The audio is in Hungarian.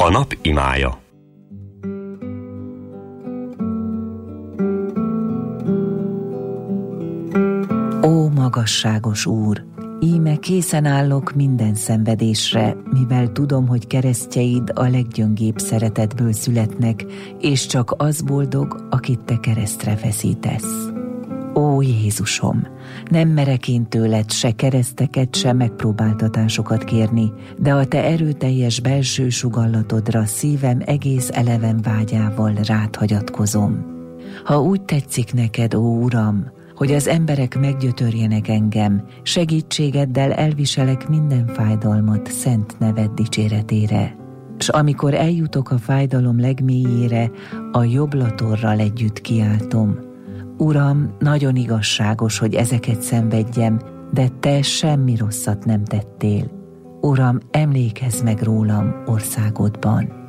A nap imája. Ó, magasságos Úr! Íme készen állok minden szenvedésre, mivel tudom, hogy keresztjeid a leggyöngébb szeretetből születnek, és csak az boldog, akit te keresztre feszítesz. Ó, Jézusom! Nem merek én tőled se kereszteket, se megpróbáltatásokat kérni, de a te erőteljes belső sugallatodra szívem egész eleven vágyával rád hagyatkozom. Ha úgy tetszik neked, ó Uram, hogy az emberek meggyötörjenek engem, segítségeddel elviselek minden fájdalmat szent neved dicséretére. S amikor eljutok a fájdalom legmélyére, a jobblatorral együtt kiáltom: Uram, nagyon igazságos, hogy ezeket szenvedjem, de te semmi rosszat nem tettél. Uram, emlékezz meg rólam országodban.